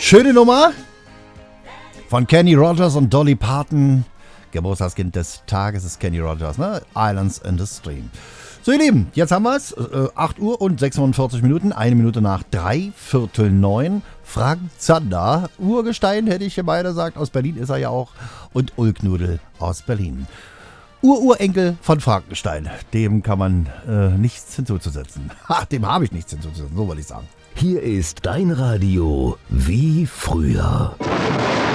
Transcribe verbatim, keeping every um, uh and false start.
Schöne Nummer von Kenny Rogers und Dolly Parton. Geburtstagskind des Tages ist Kenny Rogers, ne? Islands in the Stream. So, ihr Lieben, jetzt haben wir es. Äh, acht Uhr und sechsundvierzig Minuten, eine Minute nach drei, Viertel neun. Frank Zander, Urgestein, hätte ich hier beide gesagt. Aus Berlin ist er ja auch. Und Ulknudel aus Berlin. Ururenkel von Frankenstein. Dem kann man äh, nichts hinzuzusetzen. Ha, dem habe ich nichts hinzuzusetzen, so wollte ich sagen. Hier ist dein Radio wie früher.